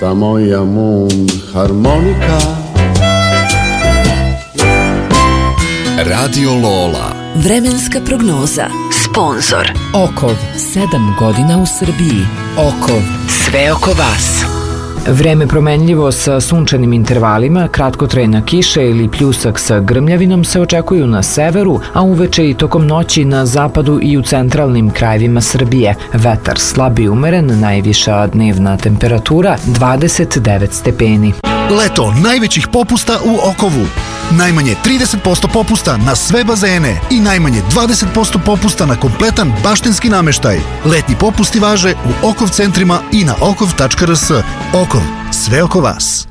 ta moja mundharmonika. Radio Lola. Vremenska prognoza. Sponzor Okov, 7 godina u Srbiji. Okov, sve oko vas. Vreme promenljivo sa sunčanim intervalima, kratkotrajna kiša ili pljusak sa grmljavinom se očekuju na severu, a uveče i tokom noći na zapadu i u centralnim krajevima Srbije. Vetar slab i umeren, najviša dnevna temperatura 29 stepeni. Leto najvećih popusta u Okovu. Najmanje 30% popusta na sve bazene i najmanje 20% popusta na kompletan baštenski nameštaj. Letnji popusti važe u Okov centrima i na okov.rs. Okov, sve oko vas.